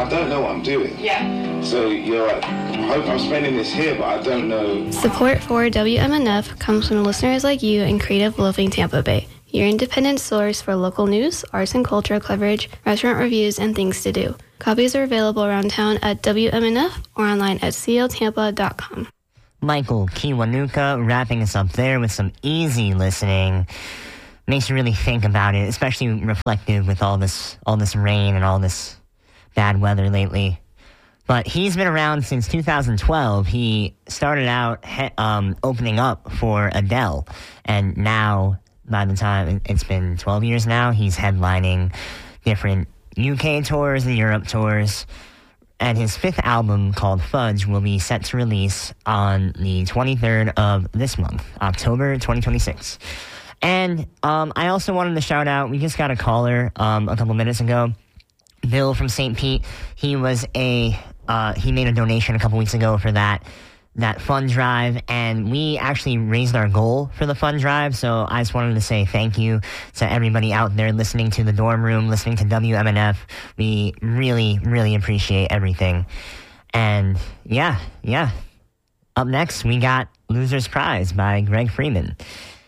I don't know what I'm doing. Yeah. So you're like, I hope I'm spending this here, but I don't know. Support for WMNF comes from listeners like you in Creative Loafing Tampa Bay, your independent source for local news, arts and culture coverage, restaurant reviews, and things to do. Copies are available around town at WMNF or online at cltampa.com. Michael Kiwanuka wrapping us up there with some easy listening. Makes you really think about it, especially reflective with all this rain and all this bad weather lately. But he's been around since 2012. He started out opening up for Adele, and now, by the time it's been 12 years now, he's headlining different UK tours and Europe tours. And his fifth album, called Fudge, will be set to release on the 23rd of this month, October 2026. And I also wanted to shout out, we just got a caller a couple minutes ago, Bill from St. Pete. He was he made a donation a couple weeks ago for that fund drive, and we actually raised our goal for the fund drive. So I just wanted to say thank you to everybody out there listening to The Dorm Room, listening to WMNF. We really, really appreciate everything. And yeah. Up next, we got Loser's Prize by Greg Freeman.